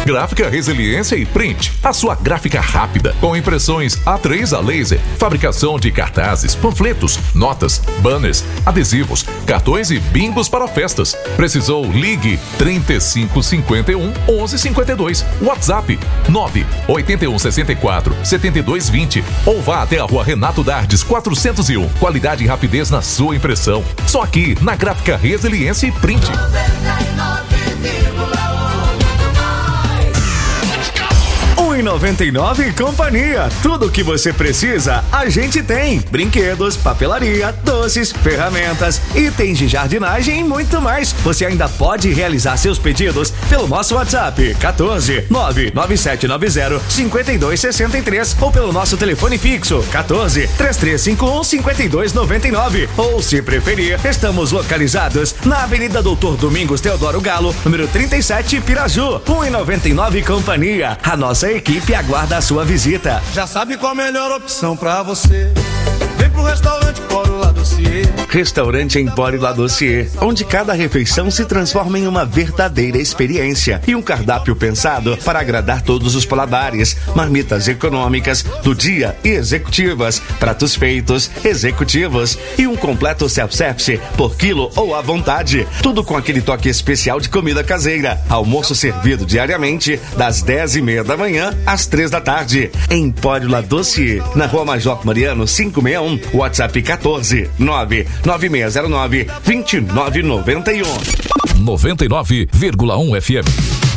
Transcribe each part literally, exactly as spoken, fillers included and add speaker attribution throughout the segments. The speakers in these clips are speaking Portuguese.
Speaker 1: Gráfica Resiliência e Print, a sua gráfica rápida, com impressões A três a laser, fabricação de cartazes, panfletos, notas, banners, adesivos, cartões e bingos para festas. Precisou? Ligue trinta e cinco cinquenta e um, onze cinquenta e dois, WhatsApp nove oito um seis quatro, sete dois dois zero ou vá até a rua Renato Dardes quatrocentos e um. Qualidade e rapidez na sua impressão. Só aqui na Gráfica Resiliência e Print.
Speaker 2: um e noventa e nove Companhia. Tudo o que você precisa, a gente tem. Brinquedos, papelaria, doces, ferramentas, itens de jardinagem e muito mais. Você ainda pode realizar seus pedidos pelo nosso WhatsApp quatorze, nove nove sete nove zero, cinco dois seis três ou pelo nosso telefone fixo quatorze, três três cinco um, cinco dois nove nove. Ou, se preferir, estamos localizados na Avenida Doutor Domingos Teodoro Galo, número trinta e sete, Piraju. um e noventa e nove Companhia. A nossa equipe aguarda a sua visita.
Speaker 3: Já sabe qual a melhor opção pra você? Vem pro restaurante Empório Ladossier.
Speaker 2: Restaurante Empório Ladossier, onde cada refeição se transforma em uma verdadeira experiência e um cardápio pensado para agradar todos os paladares. Marmitas econômicas do dia e executivas, pratos feitos, executivos e um completo self-service por quilo ou à vontade. Tudo com aquele toque especial de comida caseira. Almoço servido diariamente das dez e meia da manhã às três da tarde. Empório Ladossier, na Rua Major Mariano quinhentos e sessenta e um, WhatsApp quatorze, nove nove seis zero nove, dois nove nove um.
Speaker 1: noventa e nove vírgula um F M.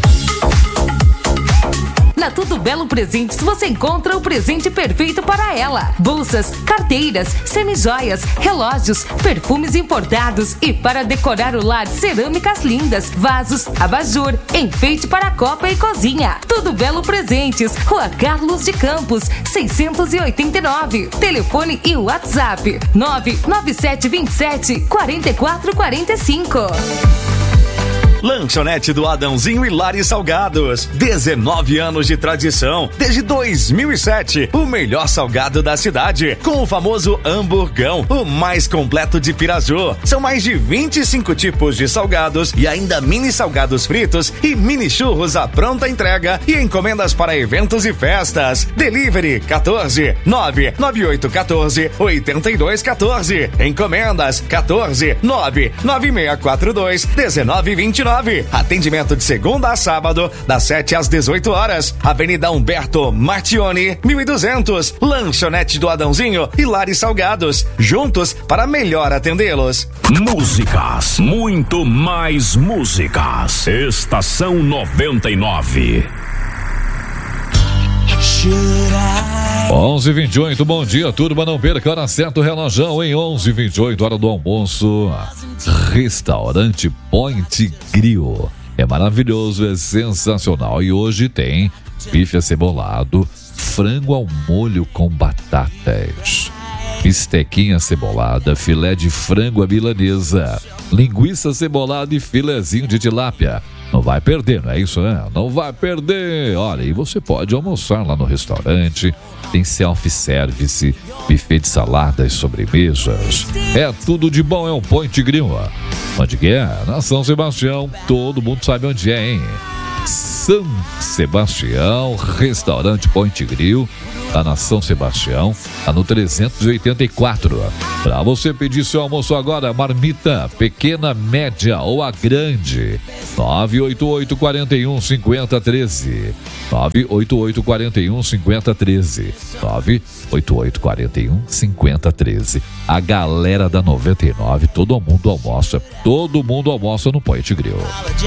Speaker 4: Na Tudo Belo Presentes você encontra o presente perfeito para ela. Bolsas, carteiras, semijoias, relógios, perfumes importados e para decorar o lar, cerâmicas lindas, vasos, abajur, enfeite para a copa e cozinha. Tudo Belo Presentes, Rua Carlos de Campos, seiscentos e oitenta e nove. Telefone e WhatsApp nove nove sete dois sete, quatro quatro quatro cinco.
Speaker 2: Lanchonete do Adãozinho e Lares Salgados. dezenove anos de tradição. Desde dois mil e sete, o melhor salgado da cidade. Com o famoso hamburgão, o mais completo de Piraju. São mais de vinte e cinco tipos de salgados e ainda mini salgados fritos e mini churros à pronta entrega e encomendas para eventos e festas. Delivery quatorze, nove nove oito um quatro, oito dois um quatro. Encomendas quatorze, nove nove seis quatro dois, um nove dois nove. Atendimento de segunda a sábado, das sete às dezoito horas. Avenida Humberto Martioni, mil e duzentos. Lanchonete do Adãozinho e Lares Salgados. Juntos para melhor atendê-los.
Speaker 5: Músicas, muito mais músicas. Estação noventa e nove.
Speaker 6: onze e vinte e oito, bom dia, turma, não perca a hora certa, o relógio em onze e vinte e oito, hora do almoço. Restaurante Point Grill, é maravilhoso, é sensacional e hoje tem bife acebolado, frango ao molho com batatas, bistequinha cebolada, filé de frango à milanesa, linguiça cebolada e filezinho de tilápia. Não vai perder, não é isso, né? Não vai perder. Olha, e você pode almoçar lá no restaurante. Tem self-service, buffet de saladas, sobremesas. É tudo de bom, é um Point Grill. Onde que é? Na São Sebastião. Todo mundo sabe onde é, hein? São Sebastião, restaurante Point Grill. Lá na São Sebastião, lá no trezentos e oitenta e quatro. Para você pedir seu almoço agora, marmita, pequena, média ou a grande. nove oito oito, quatro um, cinco zero um três. nove oito oito, quatro um, cinco zero um três. nove oito oito, quatro um, cinco zero um três. A galera da noventa e nove, todo mundo almoça. Todo mundo almoça no Point Grill.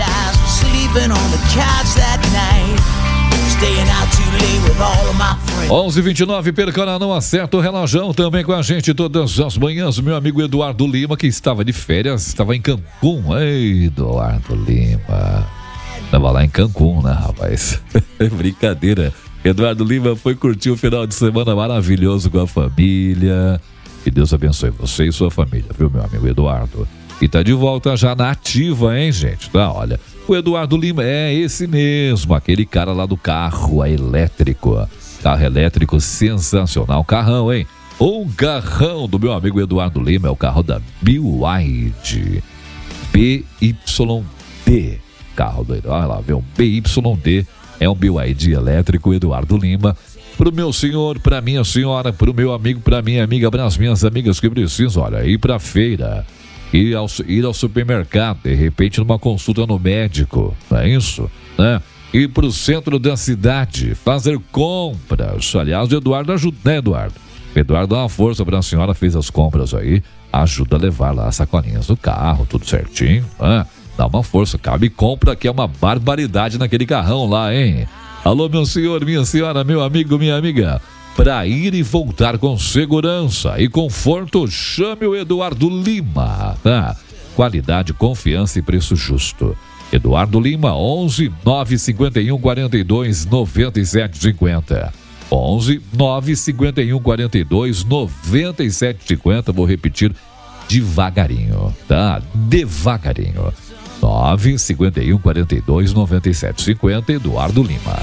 Speaker 6: onze e vinte e nove, Percana não acerta o relógio. Também com a gente todas as manhãs, meu amigo Eduardo Lima, que estava de férias, estava em Cancún. Ei, Eduardo Lima. Estava lá em Cancún, né, rapaz? Brincadeira. Eduardo Lima foi curtir o final de semana maravilhoso com a família. Que Deus abençoe você e sua família, viu, meu amigo Eduardo? E tá de volta já na ativa, hein, gente? Tá, olha. O Eduardo Lima é esse mesmo, aquele cara lá do carro elétrico. Carro elétrico sensacional, carrão, hein? Um carrão do meu amigo Eduardo Lima, é o carro da B Y D. B Y D. carro do Eduardo. Olha lá, vê um B Y D, é um B Y D elétrico, Eduardo Lima. Pro meu senhor, pra minha senhora, pro meu amigo, pra minha amiga, pras minhas amigas que precisam, olha, ir pra feira, ir ao, ir ao supermercado, de repente numa consulta no médico, não é isso? Né? Ir pro centro da cidade, fazer compras. Aliás, o Eduardo ajuda, né, Eduardo? O Eduardo dá uma força pra senhora, fez as compras aí, ajuda a levar lá as sacolinhas do carro, tudo certinho, né? Dá uma força, cabe compra que é uma barbaridade naquele carrão lá, hein? Alô, meu senhor, minha senhora, meu amigo, minha amiga. Para ir e voltar com segurança e conforto, chame o Eduardo Lima. Tá? Qualidade, confiança e preço justo. Eduardo Lima, onze nove cinco um quatro dois nove sete cinco zero. onze nove cinco um quatro dois nove sete cinco zero. Vou repetir devagarinho, tá? Devagarinho. nove cinco um quatro dois nove sete cinco zero, Eduardo Lima.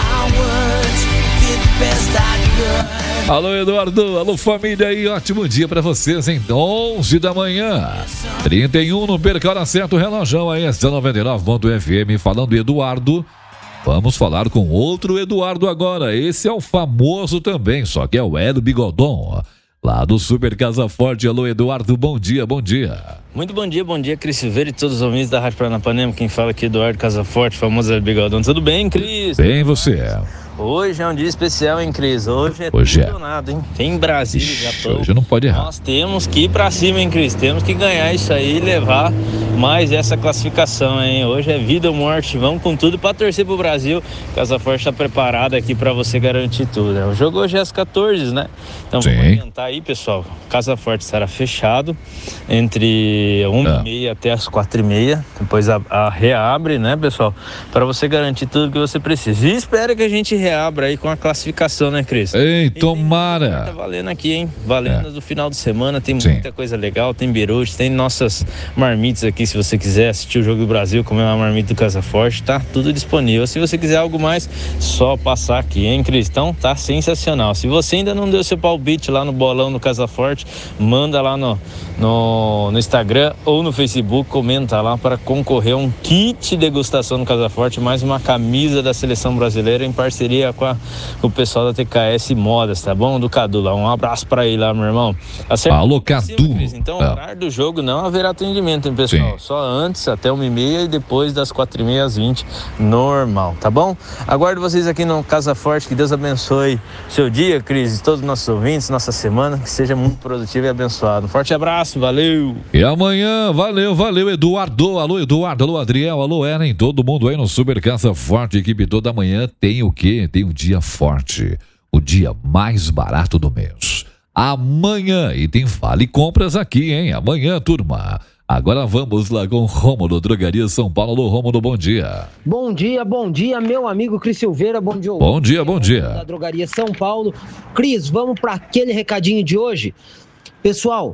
Speaker 6: Alô, Eduardo, alô, família aí, ótimo dia pra vocês, hein? onze da manhã, trinta e um, não perca a hora certa, o relógio aí, essa noventa e nove ponto F M, falando Eduardo. Vamos falar com outro Eduardo agora, esse é o famoso também, só que é o Hélio Bigodon, lá do Super Casa Forte. Alô, Eduardo, bom dia, bom dia.
Speaker 7: Muito bom dia, bom dia, Cris Silveira e todos os ouvintes da Rádio Paranapanema. Quem fala aqui é Eduardo Casaforte, famoso Hélio Bigodon. Tudo bem, Cris?
Speaker 6: Bem, você.
Speaker 7: Hoje é um dia especial, hein, Cris? Hoje é
Speaker 6: hoje
Speaker 7: tudo
Speaker 6: é.
Speaker 7: ou nada, hein? Tem Brasília e Japão.
Speaker 6: Hoje não pode errar.
Speaker 7: Nós temos que ir pra cima, hein, Cris? Temos que ganhar isso aí e levar mais essa classificação, hein? Hoje é vida ou morte. Vamos com tudo pra torcer pro Brasil. Casa Forte tá preparada aqui pra você garantir tudo, né? O jogo hoje é às quatorze, né? Então
Speaker 6: Sim.
Speaker 7: vamos adiantar aí, pessoal. Casa Forte estará fechado entre uma e meia até as quatro e meia. Depois a, a reabre, né, pessoal? Para você garantir tudo que você precisa. E espera que a gente reabra aí com a classificação, né, Cris?
Speaker 6: Ei, tomara!
Speaker 7: Tá valendo aqui, hein? Valendo
Speaker 6: É.
Speaker 7: do final de semana, tem
Speaker 6: Sim.
Speaker 7: muita coisa legal, tem birute, tem nossas marmitas aqui, se você quiser assistir o Jogo do Brasil, comer uma marmita do Casa Forte, tá tudo disponível. Se você quiser algo mais, só passar aqui, hein, Cris? Então, tá sensacional. Se você ainda não deu seu palpite lá no bolão do Casa Forte, manda lá no, no, no Instagram ou no Facebook, comenta lá para concorrer a um kit degustação no Casa Forte, mais uma camisa da Seleção Brasileira em parceria com a o pessoal da T K S Modas, tá bom? Do Cadu lá, um abraço pra ele lá, meu irmão. Acerta.
Speaker 6: Alô, Cadu.
Speaker 7: Então, o
Speaker 6: É.
Speaker 7: horário do jogo não haverá atendimento, hein, pessoal?
Speaker 6: Sim.
Speaker 7: Só antes, até uma e meia, e depois das quatro e meia às vinte, normal, tá bom? Aguardo vocês aqui no Casa Forte, que Deus abençoe seu dia, Cris, e todos os nossos ouvintes, nossa semana, que seja muito produtivo e abençoado. Um forte abraço, valeu!
Speaker 6: E amanhã, valeu, valeu, Eduardo. Alô, Eduardo, alô, Adriel, alô, Eren, todo mundo aí no Super Casa Forte, equipe toda manhã tem o quê? Tem um dia forte, o dia mais barato do mês. Amanhã, e tem Vale Compras aqui, hein? Amanhã, turma. Agora vamos lá com Rômulo, Drogaria São Paulo. Alô, Rômulo, bom dia.
Speaker 8: Bom dia, bom dia, meu amigo Cris Silveira, bom dia.
Speaker 6: Bom dia, bom dia.
Speaker 8: Da Drogaria São Paulo. Cris, vamos para aquele recadinho de hoje? Pessoal,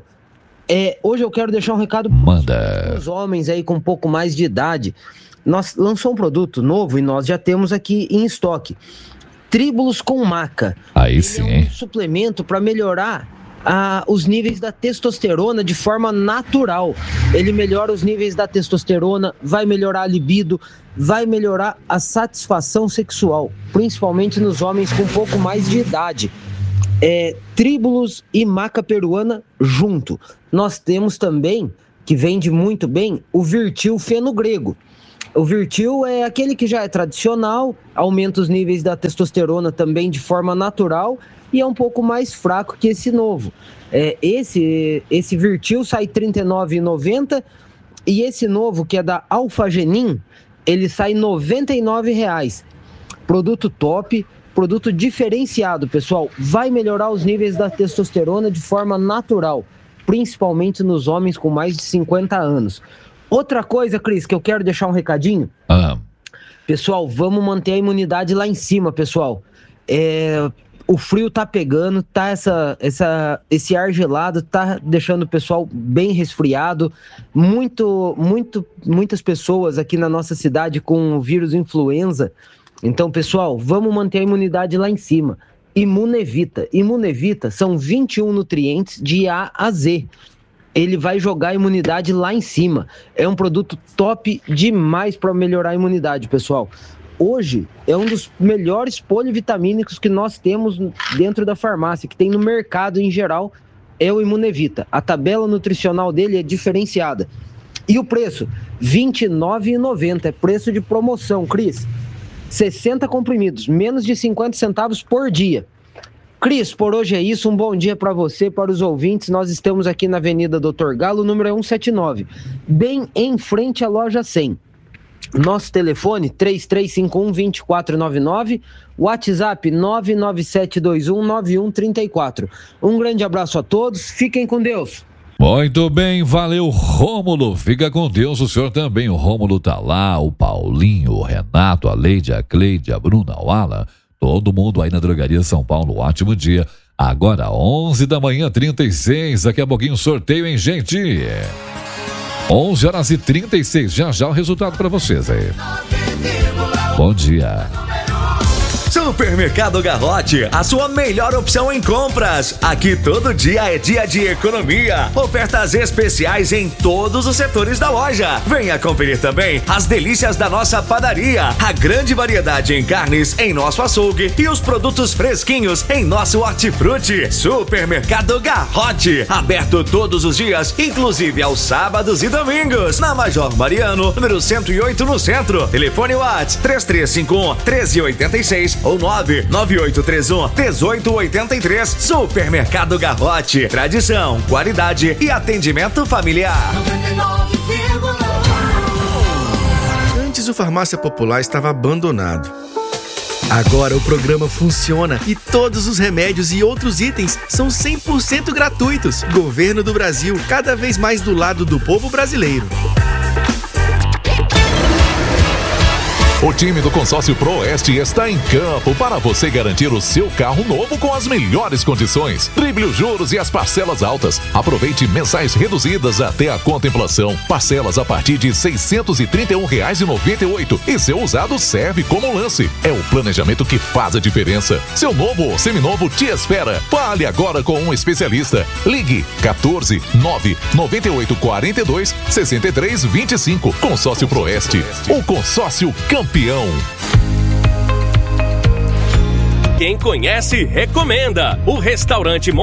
Speaker 8: é, hoje eu quero deixar um recado para os homens aí com um pouco mais de idade. Nós lançou um produto novo e nós já temos aqui em estoque. Tríbulos com maca.
Speaker 6: Aí
Speaker 8: Ele
Speaker 6: sim,
Speaker 8: é um
Speaker 6: hein?
Speaker 8: suplemento para melhorar ah, os níveis da testosterona de forma natural. Ele melhora os níveis da testosterona, vai melhorar a libido, vai melhorar a satisfação sexual, principalmente nos homens com um pouco mais de idade. É, tríbulos e maca peruana junto. Nós temos também, que vende muito bem, o Virtil Fenogrego. O Virtil é aquele que já é tradicional, aumenta os níveis da testosterona também de forma natural e é um pouco mais fraco que esse novo. É, esse, esse Virtil sai trinta e nove reais e noventa centavos e esse novo, que é da Alphagenin, ele sai noventa e nove reais. Produto top, produto diferenciado, pessoal. Vai melhorar os níveis da testosterona de forma natural, principalmente nos homens com mais de cinquenta anos. Outra coisa, Cris, que eu quero deixar um recadinho.
Speaker 6: Ah.
Speaker 8: Pessoal, vamos manter a imunidade lá em cima, pessoal. É, o frio tá pegando, tá essa, essa, esse ar gelado tá deixando o pessoal bem resfriado. Muito, muito, muitas pessoas aqui na nossa cidade com o vírus influenza. Então, pessoal, vamos manter a imunidade lá em cima. Imunevita. Imunevita são vinte e um nutrientes de A a Z. ele vai jogar a imunidade lá em cima. É um produto top demais para melhorar a imunidade, pessoal. Hoje é um dos melhores polivitamínicos que nós temos dentro da farmácia, que tem no mercado em geral, é o Imunevita. A tabela nutricional dele é diferenciada. E o preço? vinte e nove reais e noventa centavos, é preço de promoção, Cris. sessenta comprimidos, menos de cinquenta centavos por dia. Cris, por hoje é isso, um bom dia para você, para os ouvintes. Nós estamos aqui na Avenida doutor Galo, número é cento e setenta e nove, bem em frente à loja cem. Nosso telefone três três cinco um, dois quatro nove nove, WhatsApp nove nove sete dois um, nove um três quatro. Um grande abraço a todos, fiquem com Deus.
Speaker 6: Muito bem, valeu, Rômulo. Fica com Deus, o senhor também. O Rômulo tá lá, o Paulinho, o Renato, a Leide, a Cleide, a Bruna, o Alan, todo mundo aí na Drogaria São Paulo. Ótimo dia. Agora onze da manhã, trinta e seis. Daqui a pouquinho sorteio, hein, gente? onze horas e trinta e seis. Já já o resultado para vocês aí. Bom dia.
Speaker 2: Supermercado Garrote, a sua melhor opção em compras. Aqui todo dia é dia de economia. Ofertas especiais em todos os setores da loja. Venha conferir também as delícias da nossa padaria. A grande variedade em carnes em nosso açougue e os produtos fresquinhos em nosso hortifruti. Supermercado Garrote, aberto todos os dias, inclusive aos sábados e domingos. Na Major Mariano, número cento e oito no centro. Telefone WhatsApp três três cinco um, um três oito seis ou nove nove oito três um, um oito oito três. Supermercado Garrote, tradição, qualidade e atendimento familiar.
Speaker 9: Antes o Farmácia Popular estava abandonado. Agora o programa funciona e todos os remédios e outros itens são cem por cento gratuitos. Governo do Brasil, cada vez mais do lado do povo brasileiro.
Speaker 1: O time do Consórcio Proeste está em campo para você garantir o seu carro novo com as melhores condições. Drible os juros e as parcelas altas. Aproveite mensais reduzidas até a contemplação. Parcelas a partir de seiscentos e trinta e um reais e noventa e oito centavos. E seu usado serve como lance. É o planejamento que faz a diferença. Seu novo ou seminovo te espera. Fale agora com um especialista. Ligue quatorze, nove, noventa e oito, quarenta e dois, sessenta e três, vinte e cinco. Consórcio Proeste. O consórcio campeão.
Speaker 10: Quem conhece, recomenda. O restaurante